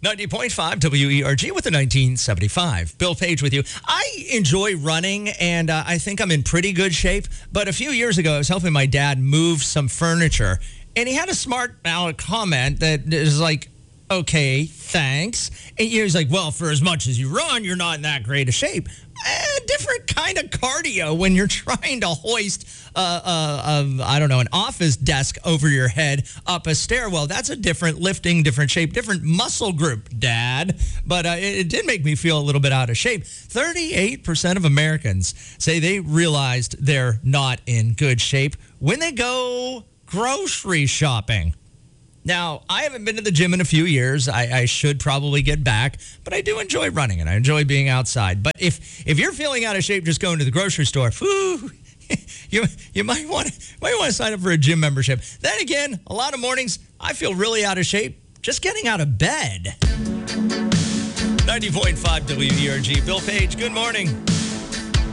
90.5 WERG with the 1975. Bill Page with you. I enjoy running, and I think I'm in pretty good shape. But a few years ago, I was helping my dad move some furniture, and he had a smart aleck comment that is like, okay, thanks. And he was like, well, for as much as you run, you're not in that great a shape. A different kind of cardio when you're trying to hoist, an office desk over your head up a stairwell. That's a different lifting, different shape, different muscle group, Dad. But it did make me feel a little bit out of shape. 38% of Americans say they realized they're not in good shape when they go grocery shopping. Now, I haven't been to the gym in a few years. I should probably get back, but I do enjoy running and I enjoy being outside. But if you're feeling out of shape just going to the grocery store, you might want to sign up for a gym membership. Then again, a lot of mornings I feel really out of shape just getting out of bed. 90.5 WERG. Bill Page, good morning.